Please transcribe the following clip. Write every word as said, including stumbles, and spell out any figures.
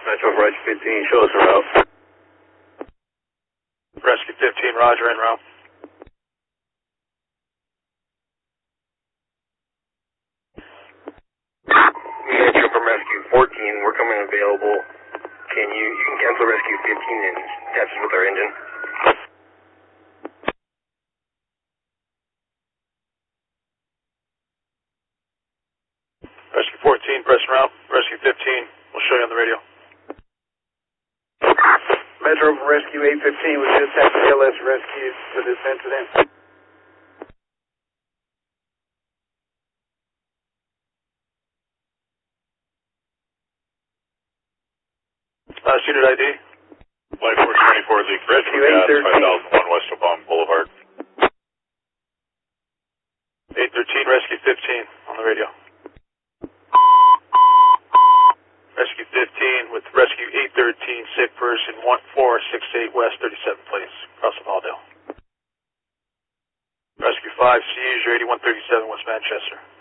Metro for Rescue fifteen, show us the route. Rescue fifteen, roger, en route. Metro from Rescue fourteen, we're coming available. Can you, you can cancel Rescue fifteen and attach us with our engine. Rescue fourteen, pressing route. Rescue fifteen, we'll show you on the radio. Metro from Rescue eight fifteen, we just had T L S rescue for this incident. Last unit I D. Flight four twenty-four, the Rescue eight thirteen. five thousand one West Obama Boulevard. eight thirteen, Rescue fifteen, on the radio. Rescue fifteen with Rescue eight thirteen, sick person one four six eight West thirty-seven Place, across the Valldale. Rescue five, seizure eighty-one thirty-seven West Manchester.